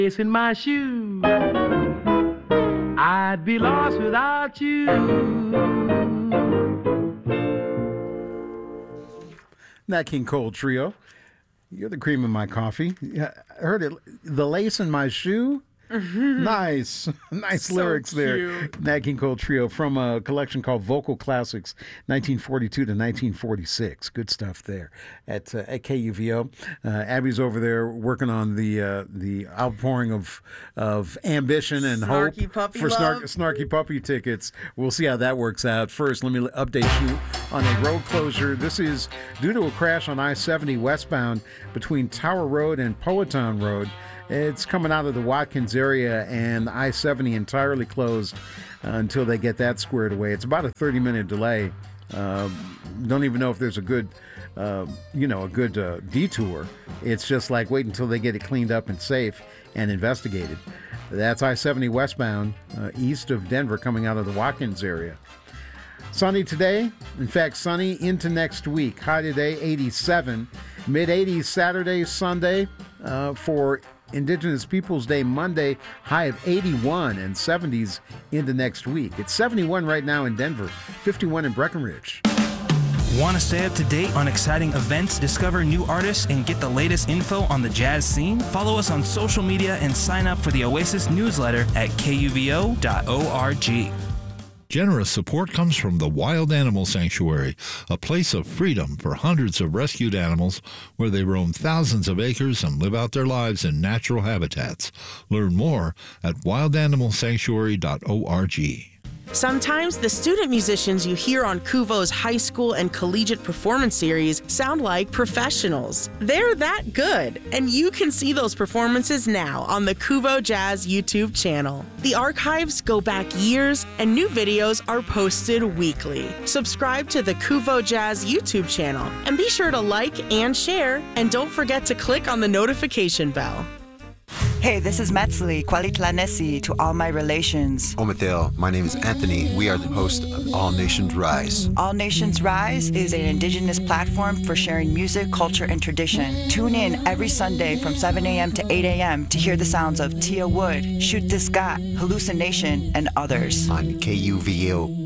Lace in my shoe, I'd be lost without you. Nat King Cole Trio. You're the cream in my coffee. Yeah, I heard it. The lace in my shoe. Nice So lyrics there. cute. Nat King Cole Trio from a collection called Vocal Classics, 1942 to 1946. Good stuff there at KUVO. Abby's over there working on the outpouring of ambition and Snarky hope puppy for love. snarky puppy tickets. We'll see how that works out. First, let me update you on a road closure. This is due to a crash on I-70 westbound between Tower Road and Powhatan Road. It's coming out of the Watkins area, and I-70 entirely closed until they get that squared away. It's about a 30-minute delay. Don't even know if there's a good detour. It's just like wait until they get it cleaned up and safe and investigated. That's I-70 westbound, east of Denver, coming out of the Watkins area. Sunny today. In fact, sunny into next week. High today, 87. Mid-80s Saturday, Sunday for Indigenous Peoples Day Monday, high of 81 and 70s into next week. It's 71 right now in Denver, 51 in Breckenridge. Want to stay up to date on exciting events, discover new artists, and get the latest info on the jazz scene? Follow us on social media and sign up for the Oasis newsletter at kuvo.org. Generous support comes from the Wild Animal Sanctuary, a place of freedom for hundreds of rescued animals where they roam thousands of acres and live out their lives in natural habitats. Learn more at wildanimalsanctuary.org. Sometimes the student musicians you hear on Kuvo's high school and collegiate performance series sound like professionals. They're that good, and you can see those performances now on the Kuvo Jazz YouTube channel. The archives go back years, and new videos are posted weekly. Subscribe to the Kuvo Jazz YouTube channel, and be sure to like and share, and don't forget to click on the notification bell. Hey, this is Metzli, Kwalitlanesi to all my relations. Ometel, my name is Anthony. We are the host of All Nations Rise. All Nations Rise is an indigenous platform for sharing music, culture, and tradition. Tune in every Sunday from 7 a.m. to 8 a.m. to hear the sounds of Tia Wood, Shoot This Got, Hallucination, and others. On KUVO.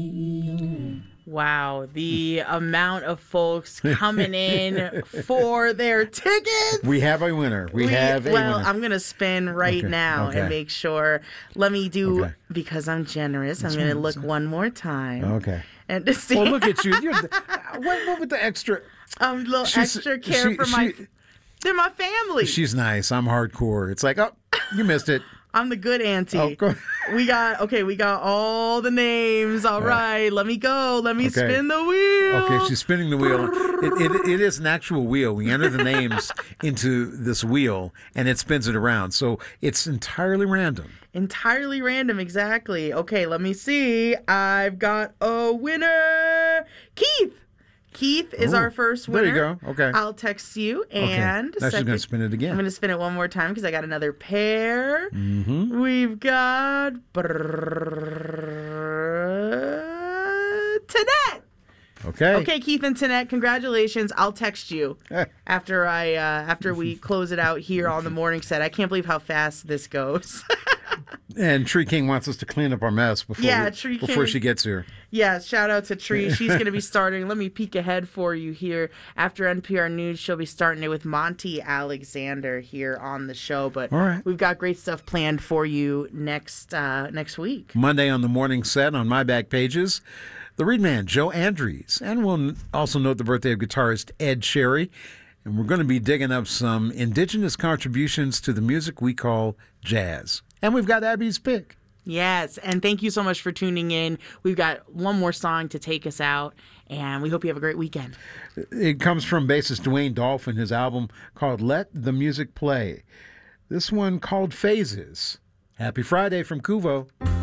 Wow, the amount of folks coming in for their tickets. We have a winner. We have a well, winner. I'm going to spin right now and make sure. Let me do, because I'm generous, I'm going to look one more time. Okay. And to see. Well, look at you. What with the extra? A little extra care for they're my family. She's nice. I'm hardcore. It's like, oh, you missed it. I'm the good auntie. Oh, go. We got all the names. All right, let me go. Let me spin the wheel. Okay, she's spinning the wheel. It is an actual wheel. We enter the names into this wheel, and it spins it around. So it's entirely random. Entirely random, exactly. Okay, let me see. I've got a winner. Keith is our first winner. There you go. Okay. I'll text you. And now she's going to spin it again. I'm going to spin it one more time because I got another pair. Mm-hmm. We've got Tanette. Okay, Keith and Tanette, congratulations. I'll text you after we close it out here on the morning set. I can't believe how fast this goes. And Tree King wants us to clean up our mess before she gets here. Yeah, shout out to Tree. She's going to be starting. Let me peek ahead for you here. After NPR News, she'll be starting it with Monty Alexander here on the show. But we've got great stuff planned for you next week. Monday on the morning set on my back pages, the Reed Man, Joe Andrews. And we'll also note the birthday of guitarist Ed Sherry. And we're going to be digging up some indigenous contributions to the music we call jazz. And we've got Abby's pick. Yes, and thank you so much for tuning in. We've got one more song to take us out, and we hope you have a great weekend. It comes from bassist Dwayne Dolphin, his album called Let the Music Play. This one called Phases. Happy Friday from Kuvo.